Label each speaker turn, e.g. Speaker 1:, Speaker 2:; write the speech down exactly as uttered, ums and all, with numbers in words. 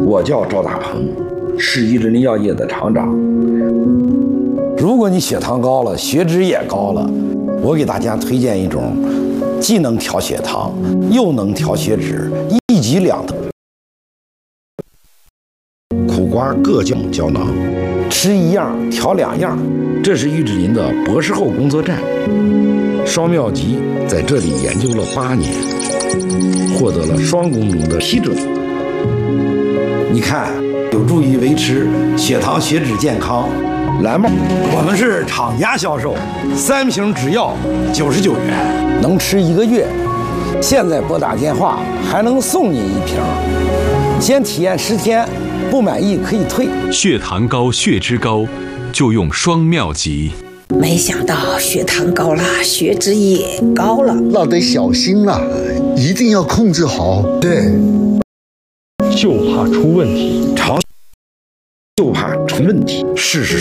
Speaker 1: 我叫赵大鹏，是益智林药业的厂长。如果你血糖高了，血脂也高了，我给大家推荐一种既能调血糖又能调血脂，一举两得。苦瓜各胶胶囊，吃一样调两样。这是益智林的博士后工作站，双妙吉在这里研究了八年，获得了双功能的批准。你看，有助于维持血糖血脂健康。蓝帽，我们是厂家销售，三瓶只要九十九元，能吃一个月。现在拨打电话还能送你一瓶，先体验十天，不满意可以退。
Speaker 2: 血糖高、血脂高，就用双妙吉。
Speaker 3: 没想到血糖高了，血脂也高了，
Speaker 4: 那得小心了，一定要控制好。
Speaker 1: 对，
Speaker 5: 就怕出问题，
Speaker 1: 常就怕出问题，试试。